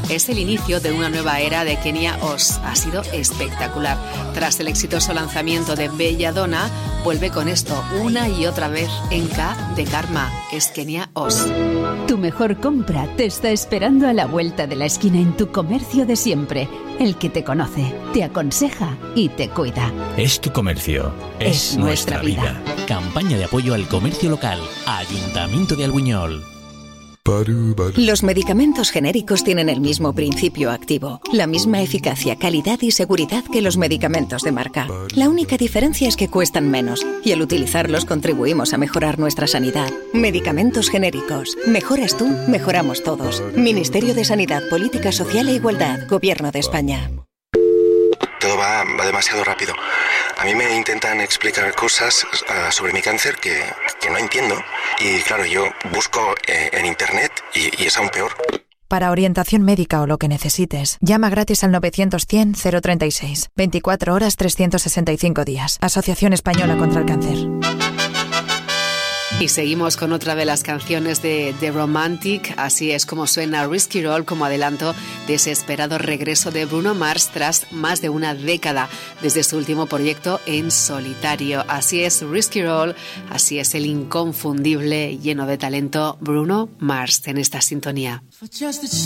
es el inicio de una nueva era de Kenia Oz. Ha sido espectacular. Tras el exitoso lanzamiento de Belladonna, vuelve con esto una y otra vez en K de Karma. Es Kenia Oz. Tu mejor compra te está esperando a la vuelta de la esquina en tu comercio de siempre. El que te conoce, te aconseja y te cuida. Es tu comercio. Es nuestra vida. Campaña de apoyo al comercio local. Ayuntamiento de Albuñol. Los medicamentos genéricos tienen el mismo principio activo, la misma eficacia, calidad y seguridad que los medicamentos de marca. La única diferencia es que cuestan menos y al utilizarlos contribuimos a mejorar nuestra sanidad. Medicamentos genéricos. Mejoras tú, mejoramos todos. Ministerio de Sanidad, Política Social e Igualdad, Gobierno de España. Todo va demasiado rápido. A mí me intentan explicar cosas sobre mi cáncer que no entiendo. Y claro, yo busco en internet y es aún peor. Para orientación médica o lo que necesites, llama gratis al 900-100-036. 24 horas, 365 días. Asociación Española contra el Cáncer. Y seguimos con otra de las canciones de The Romantic. Así es como suena Risky Roll como adelanto de ese esperado regreso de Bruno Mars tras más de una década desde su último proyecto en solitario. Así es Risky Roll, así es el inconfundible, lleno de talento Bruno Mars en esta sintonía. For just a